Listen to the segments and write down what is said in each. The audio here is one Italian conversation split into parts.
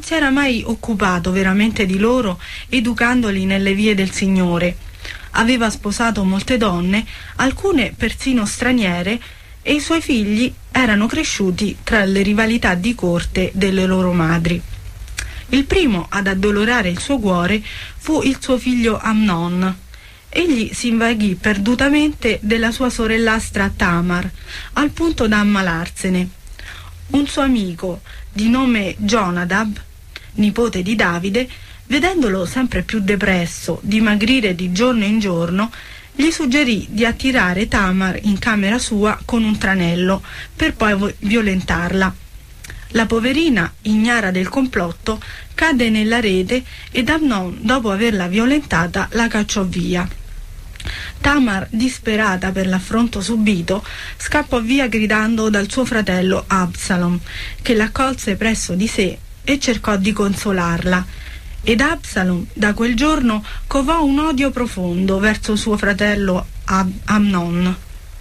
si era mai occupato veramente di loro, educandoli nelle vie del Signore. Aveva sposato molte donne, alcune persino straniere, e i suoi figli erano cresciuti tra le rivalità di corte delle loro madri. Il primo ad addolorare il suo cuore fu il suo figlio Amnon. Egli si invaghì perdutamente della sua sorellastra Tamar, al punto da ammalarsene. Un suo amico, di nome Jonadab, nipote di Davide, vedendolo sempre più depresso, dimagrire di giorno in giorno, gli suggerì di attirare Tamar in camera sua con un tranello, per poi violentarla. La poverina, ignara del complotto, cadde nella rete ed Amnon, dopo averla violentata, la cacciò via. Tamar, disperata per l'affronto subito, scappò via gridando dal suo fratello Absalom, che l'accolse presso di sé e cercò di consolarla. Ed Absalom da quel giorno covò un odio profondo verso suo fratello Amnon.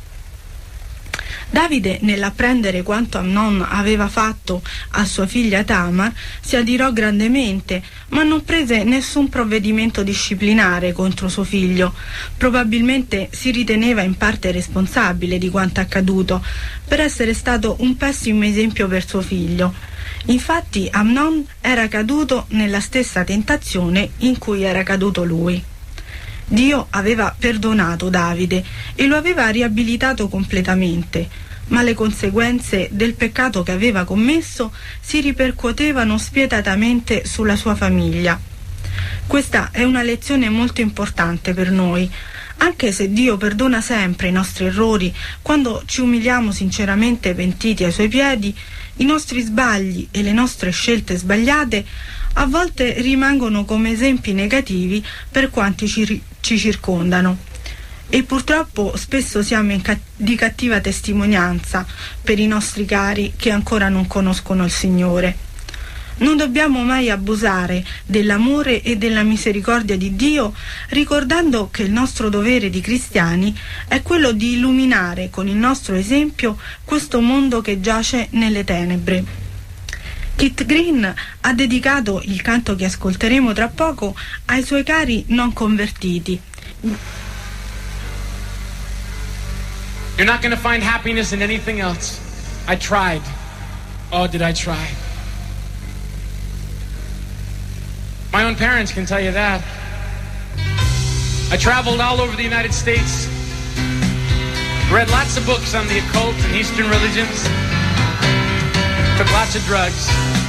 Davide, nell'apprendere quanto Amnon aveva fatto a sua figlia Tamar, si adirò grandemente, ma non prese nessun provvedimento disciplinare contro suo figlio. Probabilmente si riteneva in parte responsabile di quanto accaduto, per essere stato un pessimo esempio per suo figlio. Infatti Amnon era caduto nella stessa tentazione in cui era caduto lui. Dio aveva perdonato Davide e lo aveva riabilitato completamente, ma le conseguenze del peccato che aveva commesso si ripercuotevano spietatamente sulla sua famiglia. Questa è una lezione molto importante per noi. Anche se Dio perdona sempre i nostri errori, quando ci umiliamo sinceramente pentiti ai suoi piedi, i nostri sbagli e le nostre scelte sbagliate a volte rimangono come esempi negativi per quanti ci circondano. E purtroppo spesso siamo di cattiva testimonianza per i nostri cari che ancora non conoscono il Signore. Non dobbiamo mai abusare dell'amore e della misericordia di Dio, ricordando che il nostro dovere di cristiani è quello di illuminare con il nostro esempio questo mondo che giace nelle tenebre. Kit Green ha dedicato il canto che ascolteremo tra poco ai suoi cari non convertiti. You're not going to find happiness in anything else. I tried. Oh, did I try? My own parents can tell you that. I traveled all over the United States, read lots of books on the occult and Eastern religions, took lots of drugs.